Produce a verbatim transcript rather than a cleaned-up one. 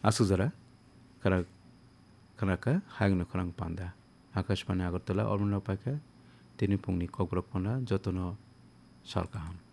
আসুজারা খারা খানাকা হাগনো খরাং পান্দা আকাশবাণী আগরতলা অরুণা পাখা তিনি পুংনি কগ্রকমনা যতন সরকাহাম